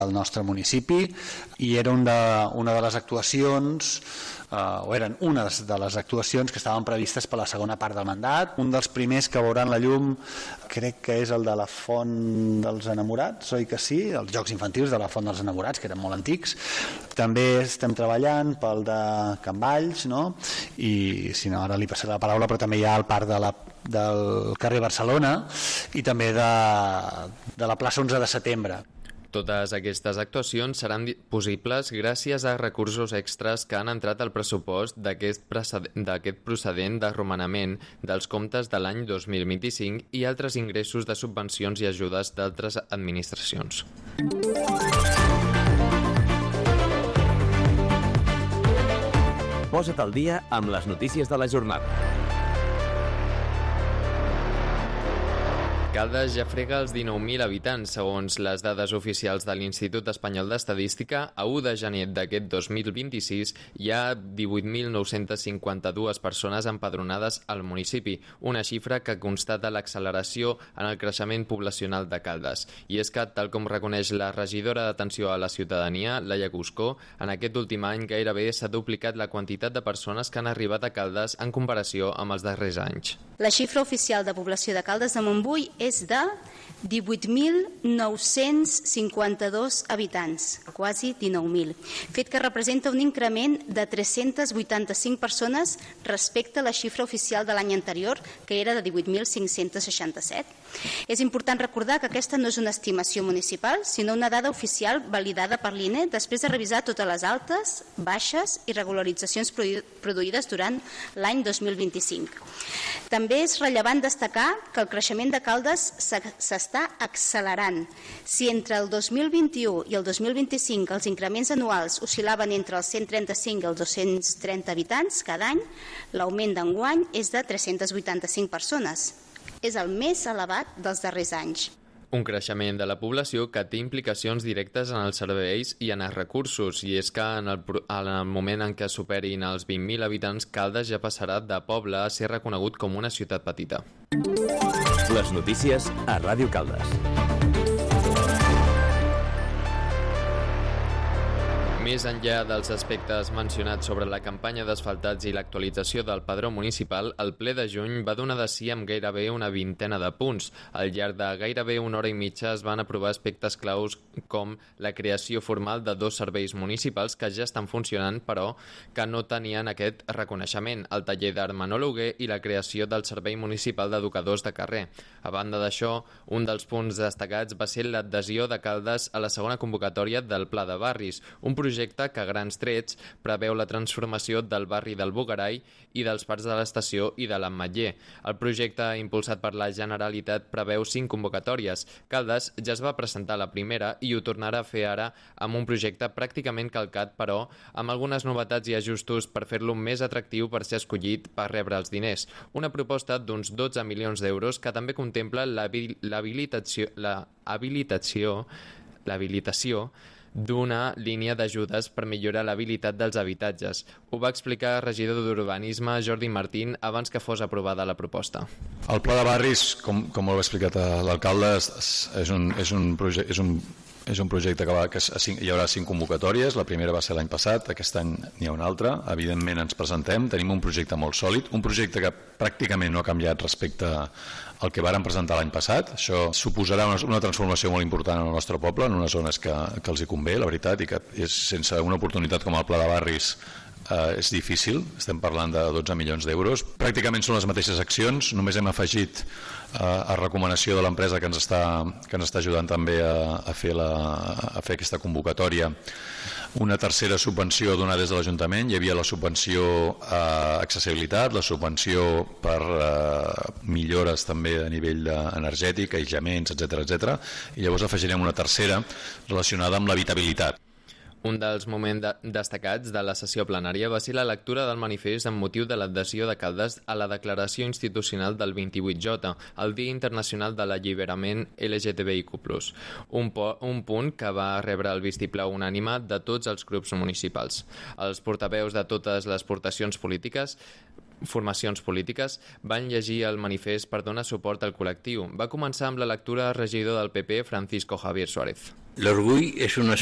al nostre municipi, i era una de les actuacions, o eren una de les actuacions que estaven previstes per la segona part del mandat. Un dels primers que veuran la llum crec que és el de la Font dels Enamorats, oi que sí? Els Jocs Infantils de la Font dels Enamorats, que eren molt antics. També estem treballant pel de Can Valls, no? I si no, ara li passaré la paraula, però també hi ha el parc del carrer Barcelona i també de la plaça 11 de setembre. Totes aquestes actuacions seran possibles gràcies a recursos extras que han entrat al pressupost d'aquest procedent de romanament dels comptes de l'any 2025 i altres ingressos de subvencions i ajudes d'altres administracions. Posa't al dia amb les notícies de la jornada. Caldes ja frega els 19.000 habitants. Segons les dades oficials de l'Institut Espanyol d'Estadística, a 1 de gener d'aquest 2026 hi ha 18.952 persones empadronades al municipi, una xifra que constata l'acceleració en el creixement poblacional de Caldes. I és que, tal com reconeix la regidora d'Atenció a la Ciutadania, Laia Cuscó, en aquest últim any gairebé s'ha duplicat la quantitat de persones que han arribat a Caldes en comparació amb els darrers anys. La xifra oficial de població de Caldes de Montbui és de 18.952 habitants, quasi 19.000, fet que representa un increment de 385 persones respecte a la xifra oficial de l'any anterior, que era de 18.567. És important recordar que aquesta no és una estimació municipal, sinó una dada oficial validada per l'INE després de revisar totes les altes, baixes i regularitzacions produïdes durant l'any 2025. També és rellevant destacar que el creixement de Caldes s'està accelerant. Si entre el 2021 i el 2025 els increments anuals oscil·laven entre els 135 i els 230 habitants cada any, l'augment d'enguany és de 385 persones. És el més elevat dels darrers anys. Un creixement de la població que té implicacions directes en els serveis i en els recursos, i és que en el moment en què superin els 20.000 habitants, Caldes ja passarà de poble a ser reconegut com una ciutat petita. Les notícies a Ràdio Caldes. Més enllà dels aspectes mencionats sobre la campanya d'asfaltats i l'actualització del padró municipal, el ple de juny va donar de sí amb gairebé una vintena de punts. Al llarg de gairebé una hora i mitja es van aprovar aspectes claus com la creació formal de 2 serveis municipals que ja estan funcionant però que no tenien aquest reconeixement, el taller d'art Manolo Hugué i la creació del Servei Municipal d'Educadors de Carrer. A banda d'això, un dels punts destacats va ser l'adhesió de Caldes a la segona convocatòria del Pla de Barris, un projecte que a grans trets preveu la transformació del barri del Bogarai i dels parcs de l'estació i de l'Ametller. El projecte, impulsat per la Generalitat, preveu 5 convocatòries. Caldes ja es va presentar la primera i ho tornarà a fer ara amb un projecte pràcticament calcat, però amb algunes novetats i ajustos per fer-lo més atractiu per ser escollit per rebre els diners. Una proposta d'uns 12 milions d'euros que també contempla l'habilitació d'una línia d'ajudes per millorar l'habilitat dels habitatges. Ho va explicar el regidor d'Urbanisme, Jordi Martín, abans que fos aprovada la proposta. El Pla de Barris, com ho ha explicat l'alcalde, és un projecte que hi haurà 5 convocatòries. La primera va ser l'any passat, aquest any n'hi ha una altra. Evidentment ens presentem, tenim un projecte molt sòlid, un projecte que pràcticament no ha canviat respecte al que vàrem presentar l'any passat. Això suposarà una transformació molt important en el nostre poble, en unes zones que els hi convé, la veritat, i que sense una oportunitat com el Pla de Barris és difícil. Estem parlant de 12 milions d'euros. Pràcticament són les mateixes accions, només hem afegit a recomanació de l'empresa que ens està ajudant també a fer aquesta convocatòria una tercera subvenció donada des de l'Ajuntament. Hi havia la subvenció a accessibilitat, la subvenció per millores també a nivell energètic, aïllaments, etc. I llavors afegirem una tercera relacionada amb l'habitabilitat. Un dels moments destacats de la sessió plenària va ser la lectura del manifest amb motiu de l'adhesió de Caldes a la Declaració Institucional del 28J, el Dia Internacional de l'Alliberament LGTBIQ+, un punt que va rebre el vistiplau unànime de tots els grups municipals. Els portaveus de totes les formacions polítiques van llegir el manifest per donar suport al col·lectiu. Va començar amb la lectura el regidor del PP, Francisco Javier Suárez. L'orgull és una